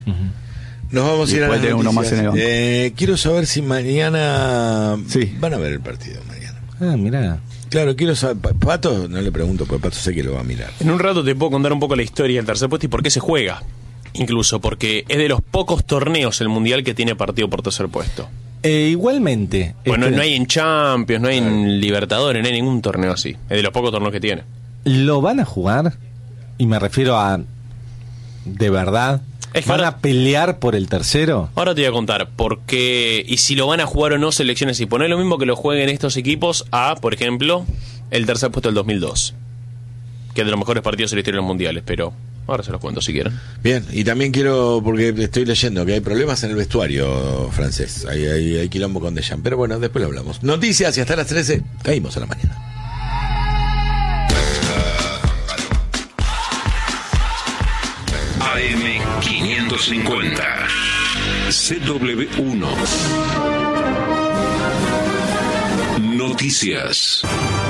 Nos vamos a ir a las uno más en el banco. Quiero saber si mañana van a ver el partido mañana. Mirá. Claro, quiero saber. Pato, no le pregunto, porque Pato sé que lo va a mirar. En un rato te puedo contar un poco la historia del tercer puesto y por qué se juega. Incluso porque es de los pocos torneos el Mundial que tiene partido por tercer puesto. Igualmente. Bueno, no hay en Champions, no hay en Libertadores, no hay ningún torneo así. Es de los pocos torneos que tiene. ¿Lo van a jugar? Y me refiero a... ¿De verdad? ¿Van a pelear por el tercero? Ahora te voy a contar por qué y si lo van a jugar o no selecciones. Y poner lo mismo que lo jueguen estos equipos a, por ejemplo, el tercer puesto del 2002, que es de los mejores partidos en la historia de los mundiales. Pero ahora se los cuento si quieren. Bien, y también quiero, porque estoy leyendo que hay problemas en el vestuario francés. Hay quilombo con Deschamps. Pero bueno, después lo hablamos. Noticias y hasta las 13 caímos a la mañana. AM550 CW1 Noticias.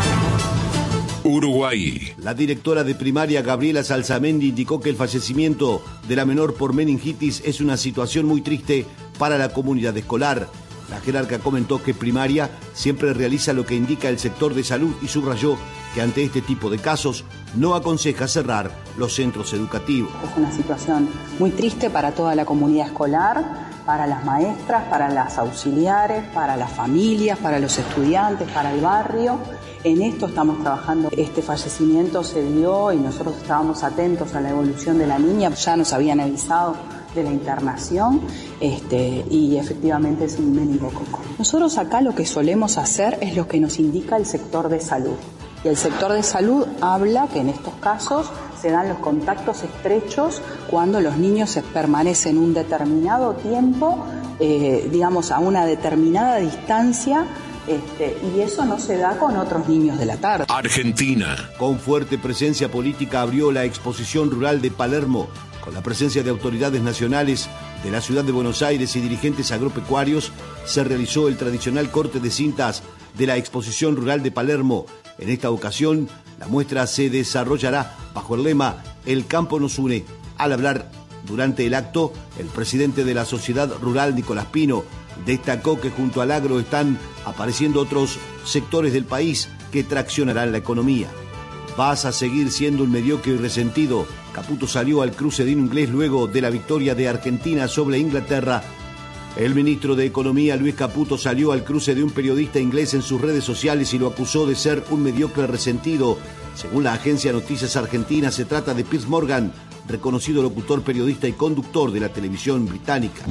Uruguay. La directora de primaria Gabriela Salsamendi indicó que el fallecimiento de la menor por meningitis es una situación muy triste para la comunidad escolar. La jerarca comentó que primaria siempre realiza lo que indica el sector de salud y subrayó que ante este tipo de casos no aconseja cerrar los centros educativos. Es una situación muy triste para toda la comunidad escolar, para las maestras, para las auxiliares, para las familias, para los estudiantes, para el barrio. En esto estamos trabajando. Este fallecimiento se dio y nosotros estábamos atentos a la evolución de la niña. Ya nos habían avisado de la internación y efectivamente es un meningococo. Nosotros acá lo que solemos hacer es lo que nos indica el sector de salud. Y el sector de salud habla que en estos casos se dan los contactos estrechos cuando los niños permanecen un determinado tiempo, digamos a una determinada distancia, y eso no se da con otros niños de la tarde. Argentina. Con fuerte presencia política abrió la exposición rural de Palermo, con la presencia de autoridades nacionales de la ciudad de Buenos Aires y dirigentes agropecuarios. Se realizó el tradicional corte de cintas de la exposición rural de Palermo. En esta ocasión, la muestra se desarrollará bajo el lema El campo nos une. Al hablar durante el acto, el presidente de la Sociedad Rural, Nicolás Pino, destacó que junto al agro están apareciendo otros sectores del país que traccionarán la economía. Vas a seguir siendo un mediocre y resentido. Caputo salió al cruce de un inglés luego de la victoria de Argentina sobre Inglaterra. El ministro de Economía, Luis Caputo, salió al cruce de un periodista inglés en sus redes sociales y lo acusó de ser un mediocre resentido. Según la agencia Noticias Argentina, se trata de Piers Morgan, reconocido locutor, periodista y conductor de la televisión británica.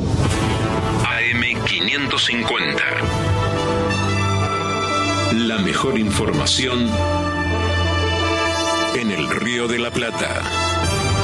AM550. La mejor información en el Río de la Plata.